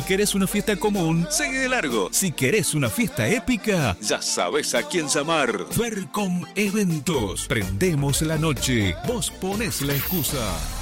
querés una fiesta común, seguí de largo. Si querés una fiesta épica, ya sabes a quién llamar. Fercom Eventos. Prendemos la noche. Vos ponés la excusa.